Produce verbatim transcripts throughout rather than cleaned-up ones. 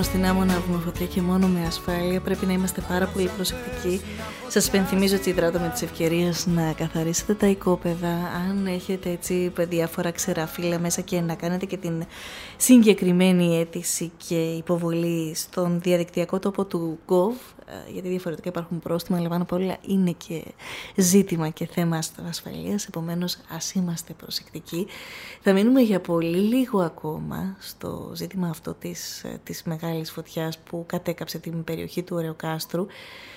στην άμμο να βγούμε φωτιά και μόνο με ασφάλεια. Πρέπει να είμαστε πάρα πολύ προσεκτικοί. Σας υπενθυμίζω τσιτράτο με τις ευκαιρίες να καθαρίσετε τα οικόπεδα. Αν έχετε έτσι διάφορα ξερά φύλλα μέσα και να κάνετε και την συγκεκριμένη αίτηση και υποβολή στον διαδικτυακό τόπο του Gov, γιατί διαφορετικά υπάρχουν πρόστιμα, αλλά πάνω απ' όλα είναι και ζήτημα και θέμα ασφαλείας, επομένως ας είμαστε προσεκτικοί. Θα μείνουμε για πολύ λίγο ακόμα στο ζήτημα αυτό της, της μεγάλης φωτιάς που κατέκαψε την περιοχή του Ωρεοκάστρου,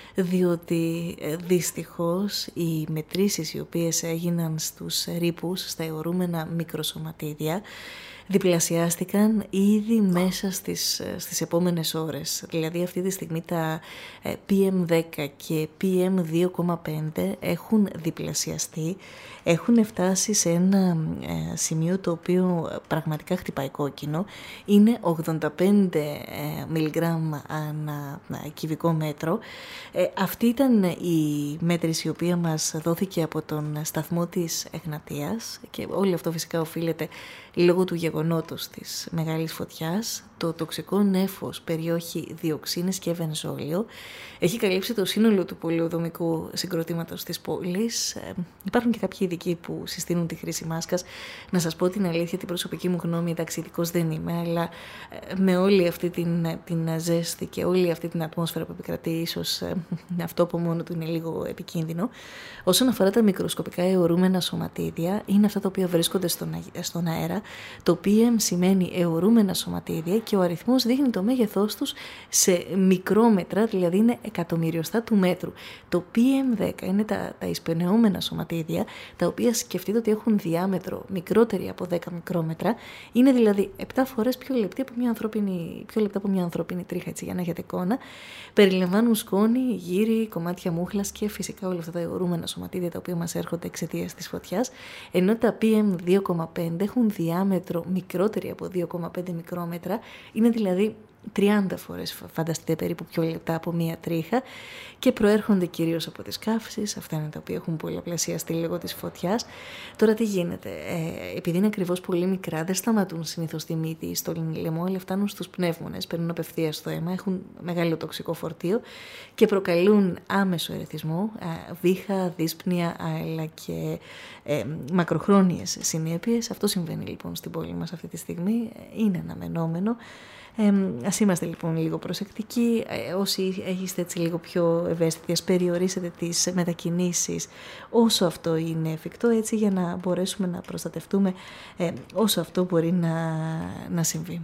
διότι δυστυχώς οι μετρήσεις οι οποίες έγιναν στους ρήπους, στα αιωρούμενα μικροσωματίδια, διπλασιάστηκαν ήδη μέσα στις, στις επόμενες ώρες. Δηλαδή αυτή τη στιγμή τα πι εμ δέκα και πι εμ δύο κόμμα πέντε έχουν διπλασιαστεί, έχουν φτάσει σε ένα ε, σημείο το οποίο πραγματικά χτυπάει κόκκινο. Είναι ογδόντα πέντε ε, μιλιγκράμμ ανά κυβικό μέτρο. Ε, αυτή ήταν η μέτρηση η οποία μας δόθηκε από τον σταθμό της Εγνατίας και όλο αυτό φυσικά οφείλεται λόγω του γεγονότος της μεγάλης φωτιάς. Το τοξικό νέφος περιόχει διοξίνες και βενζόλιο. Έχει καλύψει το σύνολο του πολεοδομικού συγκροτήματος της πόλης. Ε, υπάρχουν και κάποιοι ειδικοί που συστήνουν τη χρήση μάσκας. Να σας πω την αλήθεια, την προσωπική μου γνώμη, εντάξει, ειδικός δεν είμαι, αλλά ε, με όλη αυτή την, την ζέστη και όλη αυτή την ατμόσφαιρα που επικρατεί, ίσως ε, αυτό από μόνο του είναι λίγο επικίνδυνο. Όσον αφορά τα μικροσκοπικά αιωρούμενα σωματίδια, είναι αυτά τα οποία βρίσκονται στον, στον αέρα. Το πι εμ σημαίνει αιωρούμενα σωματίδια και ο αριθμός δείχνει το μέγεθός τους σε μικρόμετρα, δηλαδή είναι εκατομμυριοστά του μέτρου. Το πι εμ δέκα είναι τα, τα εισπαινεώμενα σωματίδια, τα οποία σκεφτείτε ότι έχουν διάμετρο μικρότερη από δέκα μικρόμετρα, είναι δηλαδή επτά φορές πιο, λεπτή από μια ανθρώπινη, πιο λεπτά από μια ανθρώπινη τρίχα, έτσι, για να έχετε εικόνα. Περιλαμβάνουν σκόνη, γύρι, κομμάτια μούχλας και φυσικά όλα αυτά τα αιωρούμενα σωματίδια τα οποία μας έρχονται εξαιτίας της φωτιάς, ενώ τα πι εμ δύο κόμμα πέντε έχουν διάμετρο μικρότερη από δύο κόμμα πέντε μικρόμετρα, είναι δηλαδή τριάντα φορές, φανταστείτε, περίπου πιο λεπτά από μία τρίχα και προέρχονται κυρίως από τις καύσεις. Αυτά είναι τα οποία έχουν πολλαπλασιαστεί λόγω της φωτιάς. Τώρα τι γίνεται, ε, επειδή είναι ακριβώς πολύ μικρά, δεν σταματούν συνήθως στη μύτη, στο λαιμό, αλλά φτάνουν στους πνεύμονες, παίρνουν απευθείας στο αίμα, έχουν μεγάλο τοξικό φορτίο και προκαλούν άμεσο ερεθισμό, ε, βήχα, δύσπνοια, αλλά και ε, μακροχρόνιες συνέπειες. Αυτό συμβαίνει λοιπόν στην πόλη μας αυτή τη στιγμή, είναι αναμενόμενο. Ε, ας είμαστε λοιπόν λίγο προσεκτικοί. Ε, όσοι έχετε έτσι λίγο πιο ευαίσθητοι, ας περιορίσετε τις μετακινήσεις όσο αυτό είναι εφικτό, έτσι, για να μπορέσουμε να προστατευτούμε ε, όσο αυτό μπορεί να, να συμβεί.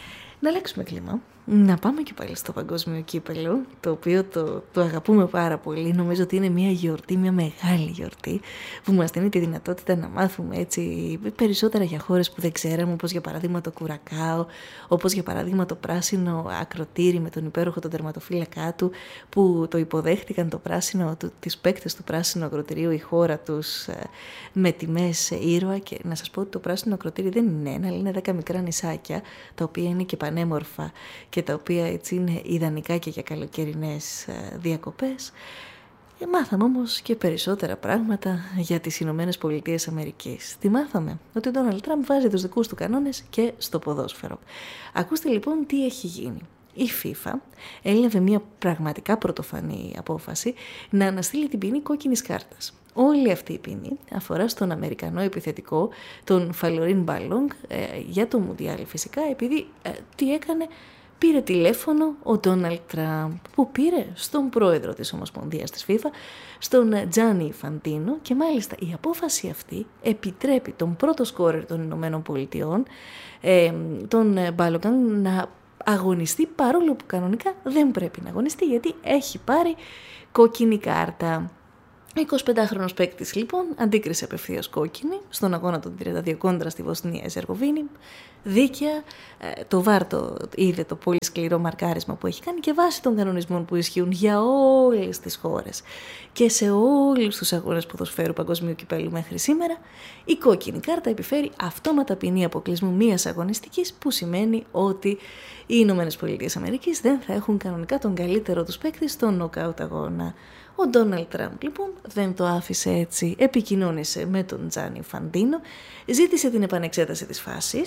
Να αλλάξουμε κλίμα, να πάμε και πάλι στο παγκόσμιο κύπελλο, το οποίο το, το αγαπούμε πάρα πολύ. Νομίζω ότι είναι μια γιορτή, μια μεγάλη γιορτή, που μας δίνει τη δυνατότητα να μάθουμε έτσι περισσότερα για χώρες που δεν ξέραμε, όπως για παράδειγμα το Κουρακάο, όπως για παράδειγμα το πράσινο ακροτήρι με τον υπέροχο τον τερματοφύλακά του, που το υποδέχτηκαν το πράσινο, το, τις παίκτες του πράσινου ακροτηρίου, η χώρα τους, με τιμές ήρωα. Και να σας πω ότι το πράσινο ακροτήρι δεν είναι ένα, αλλά είναι δέκα μικρά νησάκια, τα οποία είναι και πανέμορφα και τα οποία έτσι είναι ιδανικά και για καλοκαιρινές διακοπές. Ε, μάθαμε όμως και περισσότερα πράγματα για τις Ηνωμένες Πολιτείες Αμερικής. Τι μάθαμε? Ότι ο Ντόναλντ Τραμπ βάζει τους δικούς του κανόνες και στο ποδόσφαιρο. Ακούστε λοιπόν τι έχει γίνει. Η FIFA έλαβε μια πραγματικά πρωτοφανή απόφαση να αναστείλει την ποινή κόκκινης κάρτας. Όλη αυτή η ποινή αφορά στον Αμερικανό επιθετικό, τον Φαλωρίν Μπάλογκ, ε, για το Μουντιάλ φυσικά, επειδή ε, τι έκανε? Πήρε τηλέφωνο ο Ντόναλντ Τραμπ, που πήρε στον πρόεδρο της Ομοσπονδίας της FIFA, στον Τζάνι Φαντίνο, και μάλιστα η απόφαση αυτή επιτρέπει τον πρώτο σκόρερ των Ηνωμένων Πολιτειών, ε, τον Μπάλογκ, να αγωνιστεί, παρόλο που κανονικά δεν πρέπει να αγωνιστεί, γιατί έχει πάρει κόκκινη κάρτα. Ο εικοσιπεντάχρονος παίκτης λοιπόν αντίκρισε απευθείας κόκκινη στον αγώνα των τριάντα δύο κόντρα στη Βοσνία Ερζεγοβίνη. Δίκαια, το βαρ το είδε το πολύ σκληρό μαρκάρισμα που έχει κάνει και βάσει των κανονισμών που ισχύουν για όλες τις χώρες και σε όλους τους αγώνες ποδοσφαίρου παγκοσμίου κυπέλλου μέχρι σήμερα, η κόκκινη κάρτα επιφέρει αυτόματα ποινή αποκλεισμού μίας αγωνιστικής, που σημαίνει ότι οι Ηνωμένες Πολιτείες Αμερικής δεν θα έχουν κανονικά τον καλύτερο τους παίκτη στον νοκάουτ αγώνα. Ο Ντόναλντ Τραμπ λοιπόν δεν το άφησε έτσι, επικοινώνησε με τον Τζάνι Φαντίνο, ζήτησε την επανεξέταση της φάσης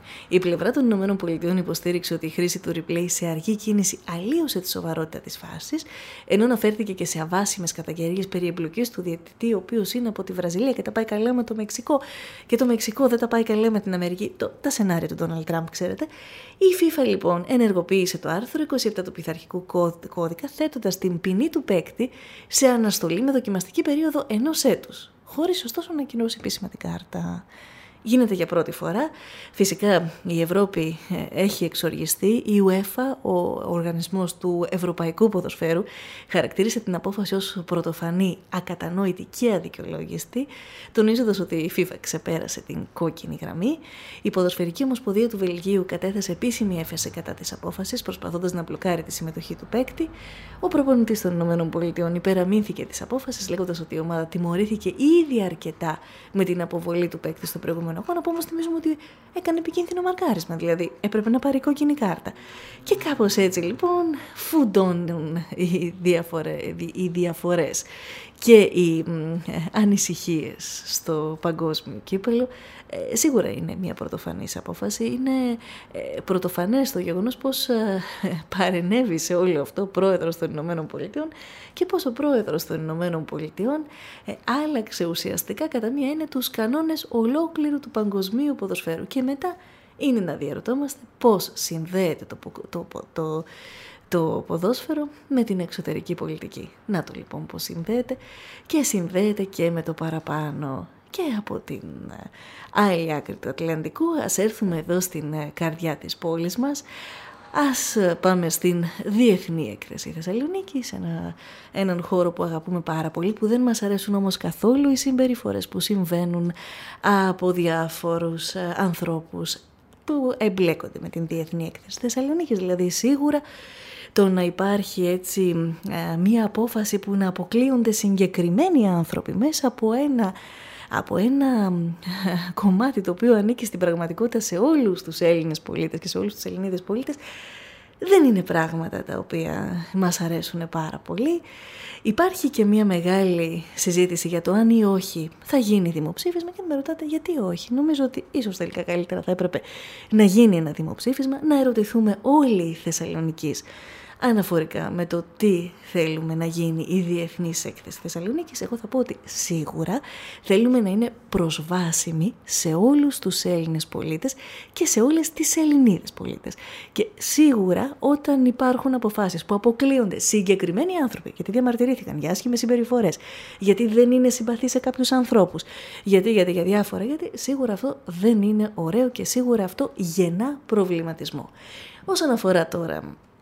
Η πλευρά των ΗΠΑ υποστήριξε ότι η χρήση του replay σε αργή κίνηση αλλίωσε τη σοβαρότητα της φάσης, ενώ αναφέρθηκε και σε αβάσιμες καταγγελίες περί εμπλοκής του διαιτητή, ο οποίος είναι από τη Βραζιλία και τα πάει καλά με το Μεξικό, και το Μεξικό δεν τα πάει καλά με την Αμερική. Το, τα σενάρια του Ντόναλντ Τραμπ, ξέρετε. Η FIFA λοιπόν ενεργοποίησε το άρθρο είκοσι επτά του πειθαρχικού κώδικα, θέτοντας την ποινή του παίκτη σε αναστολή με δοκιμαστική περίοδο ενός έτους, χωρίς ωστόσο να ανακοινώσει επίσημα την κάρτα. Γίνεται για πρώτη φορά. Φυσικά η Ευρώπη έχει εξοργιστεί. Η UEFA, ο οργανισμός του Ευρωπαϊκού Ποδοσφαίρου, χαρακτήρισε την απόφαση ως πρωτοφανή, ακατανόητη και αδικαιολόγηστη, τονίζοντας ότι η FIFA ξεπέρασε την κόκκινη γραμμή. Η Ποδοσφαιρική Ομοσπονδία του Βελγίου κατέθεσε επίσημη έφεση κατά της απόφασης, προσπαθώντας να μπλοκάρει τη συμμετοχή του παίκτη. Ο προπονητής των ΗΠΑ υπεραμείνθηκε της απόφασης, λέγοντας ότι η ομάδα τιμωρήθηκε ήδη αρκετά με την αποβολή του παίκτη στο προηγούμενο αγώνα, που όμως θυμίζουμε ότι έκανε επικίνδυνο μαρκάρισμα, δηλαδή έπρεπε να πάρει κόκκινη κάρτα. Και κάπως έτσι λοιπόν φουντώνουν οι, διαφορε, οι διαφορές και οι ε, ανησυχίες στο παγκόσμιο κύπελλο. Ε, σίγουρα είναι μια πρωτοφανής απόφαση. Είναι ε, πρωτοφανές το γεγονός πως ε, παρενέβη σε όλο αυτό ο πρόεδρος των Ηνωμένων Πολιτειών και πως ο πρόεδρος των Ηνωμένων Πολιτειών ε, άλλαξε ουσιαστικά κατά μία έννοια τους κανόνες ολόκληρου του παγκοσμίου ποδοσφαίρου. Και μετά είναι να διαρωτόμαστε πώς συνδέεται το, το, το, το, το ποδόσφαιρο με την εξωτερική πολιτική. Να το λοιπόν πώς συνδέεται, και συνδέεται και με το παραπάνω. Και από την άλλη άκρη του Ατλαντικού ας έρθουμε εδώ στην καρδιά της πόλης μας. Ας πάμε στην Διεθνή Έκθεση Θεσσαλονίκης, ένα, έναν χώρο που αγαπούμε πάρα πολύ, που δεν μας αρέσουν όμως καθόλου οι συμπεριφορές που συμβαίνουν από διάφορους ανθρώπους που εμπλέκονται με την Διεθνή Έκθεση Θεσσαλονίκης. Δηλαδή σίγουρα το να υπάρχει έτσι μία απόφαση που να αποκλείονται συγκεκριμένοι άνθρωποι μέσα από ένα... από ένα κομμάτι το οποίο ανήκει στην πραγματικότητα σε όλους τους Έλληνες πολίτες και σε όλους τους Ελληνίδες πολίτες, δεν είναι πράγματα τα οποία μας αρέσουν πάρα πολύ. Υπάρχει και μια μεγάλη συζήτηση για το αν ή όχι θα γίνει δημοψήφισμα, και με ρωτάτε γιατί όχι. Νομίζω ότι ίσως τελικά καλύτερα θα έπρεπε να γίνει ένα δημοψήφισμα, να ερωτηθούμε όλοι οι Θεσσαλονικείς αναφορικά με το τι θέλουμε να γίνει η Διεθνής Έκθεση Θεσσαλονίκης. Εγώ θα πω ότι σίγουρα θέλουμε να είναι προσβάσιμη σε όλους τους Έλληνες πολίτες και σε όλες τις Ελληνίδες πολίτες. Και σίγουρα όταν υπάρχουν αποφάσεις που αποκλείονται συγκεκριμένοι άνθρωποι, γιατί διαμαρτυρήθηκαν για άσχημες συμπεριφορές, γιατί δεν είναι συμπαθείς σε κάποιους ανθρώπους, γιατί, γιατί για διάφορα, γιατί σίγουρα αυτό δεν είναι ωραίο και σίγουρα αυτό γεννά προβληματισμό. Όσον αφορά τώρα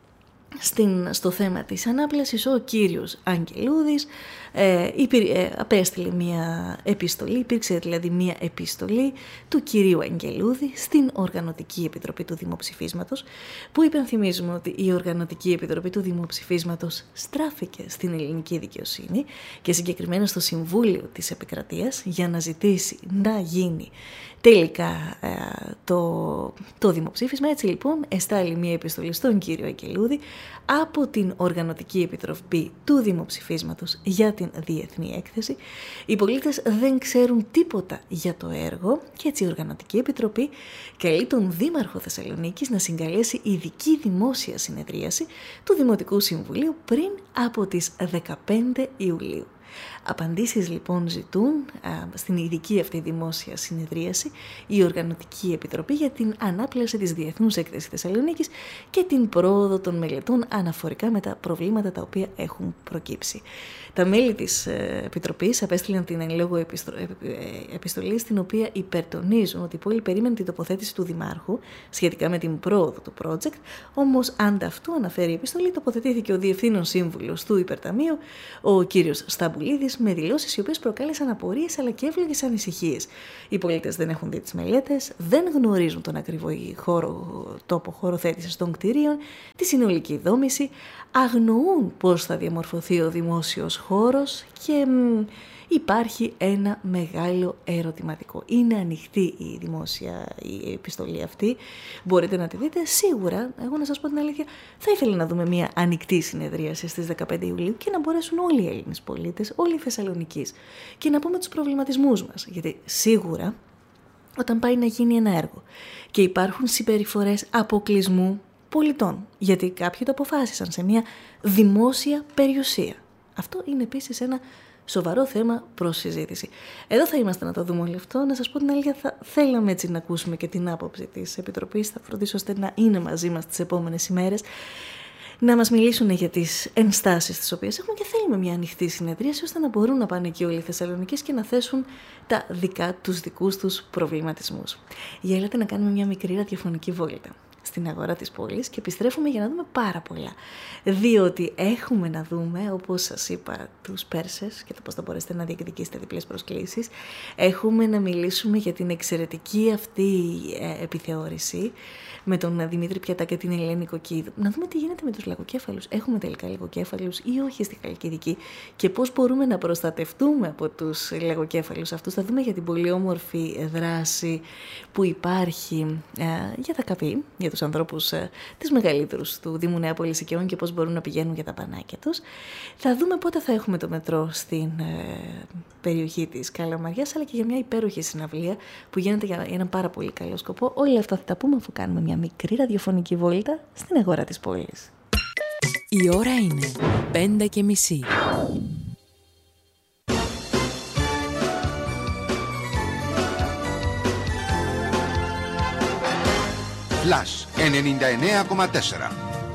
Στην, στο θέμα της ανάπλασης, ο κύριος Αγγελούδης ε, υπήρ, ε, απέστειλε μια επιστολή, υπήρξε δηλαδή μια επιστολή του κυρίου Αγγελούδη στην Οργανωτική Επιτροπή του Δημοψηφίσματος, που υπενθυμίζουμε ότι η Οργανωτική Επιτροπή του Δημοψηφίσματος στράφηκε στην ελληνική δικαιοσύνη και συγκεκριμένα στο Συμβούλιο της Επικρατείας για να ζητήσει να γίνει τελικά ε, το, το δημοψήφισμα. Έτσι λοιπόν εστάλει μια επιστολή στον κύριο Αγγελούδη από την Οργανωτική Επιτροπή του Δημοψηφίσματος για την Διεθνή Έκθεση. Οι πολίτες δεν ξέρουν τίποτα για το έργο και έτσι η Οργανωτική Επιτροπή καλεί τον Δήμαρχο Θεσσαλονίκης να συγκαλέσει ειδική δημόσια συνεδρίαση του Δημοτικού Συμβουλίου πριν από τις δεκαπέντε Ιουλίου. Απαντήσεις λοιπόν ζητούν α, στην ειδική αυτή δημόσια συνεδρίαση η Οργανωτική Επιτροπή για την ανάπλαση της Διεθνούς Έκθεσης Θεσσαλονίκης και την πρόοδο των μελετών αναφορικά με τα προβλήματα τα οποία έχουν προκύψει. Τα μέλη της Επιτροπής απέστειλαν την εν λόγω επιστολή, στην οποία υπερτονίζουν ότι η πόλη περίμενε την τοποθέτηση του Δημάρχου σχετικά με την πρόοδο του project, όμως ανταυτού, αναφέρει η επιστολή, τοποθετήθηκε ο Διευθύνων Σύμβουλος του Υπερταμείου, ο κύριος Σταμπουλίδης, με δηλώσεις οι οποίες προκάλεσαν απορίες αλλά και εύλογες ανησυχίες. Οι πολίτες δεν έχουν δει τις μελέτες, δεν γνωρίζουν τον ακριβό χώρο, τόπο χωροθέτησης των κτηρίων, τη συνολική δόμηση, αγνοούν πώς θα διαμορφωθεί ο δημόσιος χώρος και μ, υπάρχει ένα μεγάλο ερωτηματικό. Είναι ανοιχτή η δημόσια η επιστολή αυτή, μπορείτε να τη δείτε. Σίγουρα, εγώ να σας πω την αλήθεια, θα ήθελα να δούμε μια ανοιχτή συνεδρίαση στις δεκαπέντε Ιουλίου και να μπορέσουν όλοι οι Έλληνες πολίτες, όλοι οι Θεσσαλονικείς, και να πούμε τους προβληματισμούς μας, γιατί σίγουρα όταν πάει να γίνει ένα έργο και υπάρχουν συμπεριφορές αποκλεισμού πολιτών, γιατί κάποιοι το αποφάσισαν σε μια δημόσια περιουσία. Αυτό είναι επίσης ένα σοβαρό θέμα προς συζήτηση. Εδώ θα είμαστε να το δούμε όλο αυτό. Να σας πω την αλήθεια, θα θέλαμε έτσι να ακούσουμε και την άποψη της Επιτροπής. Θα φροντίσω ώστε να είναι μαζί μας τις επόμενες ημέρες, να μας μιλήσουν για τις ενστάσεις τις οποίες έχουμε, και θέλουμε μια ανοιχτή συνεδρίαση ώστε να μπορούν να πάνε εκεί όλοι οι Θεσσαλονικείς και να θέσουν τα δικά τους δικούς τους προβληματισμούς. Για έλατε να κάνουμε μια μικρή ραδιοφωνική βόλτα στην αγορά της πόλης και επιστρέφουμε για να δούμε πάρα πολλά. Διότι έχουμε να δούμε, όπως σας είπα, τους Πέρσες και το πώς θα μπορέσετε να διεκδικήσετε διπλές προσκλήσεις. Έχουμε να μιλήσουμε για την εξαιρετική αυτή ε, επιθεώρηση με τον Δημήτρη Πιατά και την Ελένη Κοκκίδου. Να δούμε τι γίνεται με τους λαγοκέφαλους. Έχουμε τελικά λαγοκέφαλους ή όχι στη Χαλκιδική και πώς μπορούμε να προστατευτούμε από τους λαγοκέφαλους αυτούς. Θα δούμε για την πολύ όμορφη δράση που υπάρχει ε, για τα ΚΑΠΗ, για τους ανθρώπους ε, τις μεγαλύτερους του Δήμου Νεάπολης Οικειών και πώς μπορούν να πηγαίνουν για τα πανάκια τους. Θα δούμε πότε θα έχουμε το μετρό στην ε, περιοχή της Καλαμαριάς, αλλά και για μια υπέροχη συναυλία που γίνεται για έναν πάρα πολύ καλό σκοπό. Όλα αυτά θα τα πούμε αφού κάνουμε μια μικρή ραδιοφωνική βόλτα στην αγορά της πόλης. Η ώρα είναι πέντε και μισή. Flash ενενήντα εννέα κόμμα τέσσερα.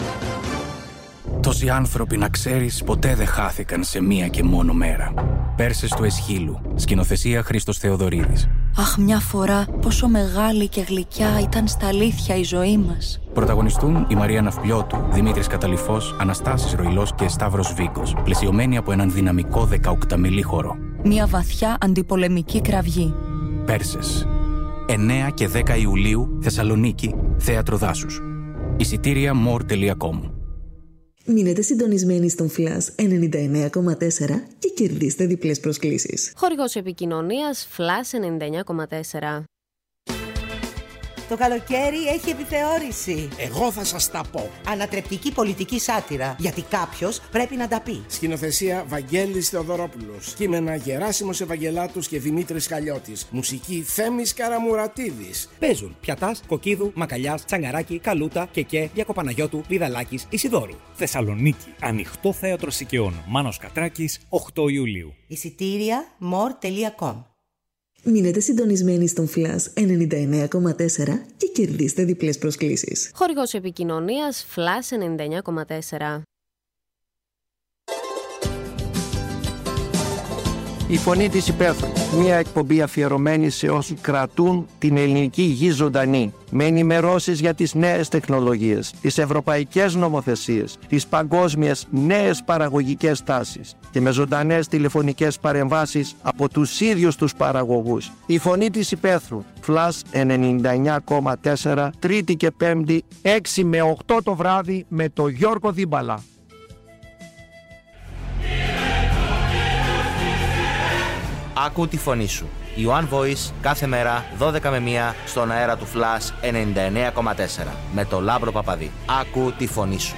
Τόσοι άνθρωποι, να ξέρεις, ποτέ δεν χάθηκαν σε μία και μόνο μέρα. Πέρσες του Εσχύλου, σκηνοθεσία Χρήστος Θεοδωρίδης. Αχ, μια φορά πόσο μεγάλη και γλυκιά ήταν στα αλήθεια η ζωή μας. Πρωταγωνιστούν η Μαρία Ναυπλιώτου, Δημήτρης Καταλυφός, Αναστάσης Ροϊλός και Σταύρος Βίκος, πλαισιωμένοι από έναν δυναμικό δεκαοκταμελή χώρο. Μια βαθιά αντιπολεμική κραυγή. Πέρσες. εννέα και δέκα Ιουλίου, Θεσσαλονίκη, Θέατρο Δάσους. Εισιτήρια μορ τελεία κομ. Μείνετε συντονισμένοι στον Flash ενενήντα εννέα κόμμα τέσσερα και κερδίστε διπλές προσκλήσεις. Χορηγός επικοινωνίας Flash ενενήντα εννέα κόμμα τέσσερα. Το καλοκαίρι έχει επιθεώρηση. Εγώ θα σας τα πω. Ανατρεπτική πολιτική σάτυρα. Γιατί κάποιος πρέπει να τα πει. Σκηνοθεσία Βαγγέλης Θεοδωρόπουλος. Κείμενα Γεράσιμος Ευαγγελάτος και Δημήτρης Χαλιώτης. Μουσική Θέμης Καραμουρατίδης. Παίζουν Πιατάς, Κοκκίδου, Μακαλιάς, Τσαγκαράκη, Καλούτα, Κεκέ, Διακοπαναγιώτου, Πηδαλάκης, Ισιδώρου. Θεσσαλονίκη. Ανοιχτό Θέατρο Οικειών. Μάνος Κατράκης, οκτώ Ιουλίου. Εισιτήρια μορ τελεία κομ. Μείνετε συντονισμένοι στον Flash ενενήντα εννέα κόμμα τέσσερα και κερδίστε διπλές προσκλήσεις. Χορηγός επικοινωνίας Flash ενενήντα εννέα κόμμα τέσσερα. Η Φωνή της Υπαίθρου. Μια εκπομπή αφιερωμένη σε όσους κρατούν την ελληνική γη ζωντανή. Με ενημερώσεις για τις νέες τεχνολογίες, τις ευρωπαϊκές νομοθεσίες, τις παγκόσμιες νέες παραγωγικές τάσεις και με ζωντανές τηλεφωνικές παρεμβάσεις από τους ίδιους τους παραγωγούς. Η Φωνή της Υπαίθρου. Flash ενενήντα εννέα κόμμα τέσσερα, Τρίτη και Πέμπτη, έξι με οκτώ το βράδυ με το Γιώργο Δίμπαλα. Άκου τη φωνή σου. Η One Voice κάθε μέρα δώδεκα με μία στον αέρα του Flash ενενήντα εννέα κόμμα τέσσερα με το Λάμπρο Παπαδί. Άκου τη φωνή σου.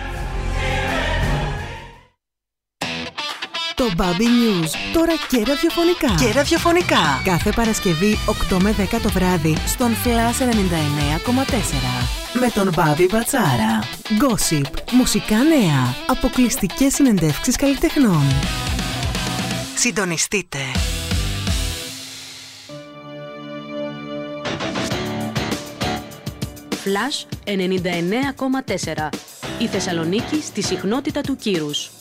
Το Baby News, τώρα και ραδιοφωνικά. Και ραδιοφωνικά. Κάθε Παρασκευή οκτώ με δέκα το βράδυ στον Flash ενενήντα εννέα κόμμα τέσσερα. Με τον Μπάμπη Μπατσάρα. Gossip, μουσικά νέα, αποκλειστικές συνεντεύξεις καλλιτεχνών. Συντονιστείτε. Flash ενενήντα εννέα κόμμα τέσσερα. Η Θεσσαλονίκη στη συχνότητα του κύρους.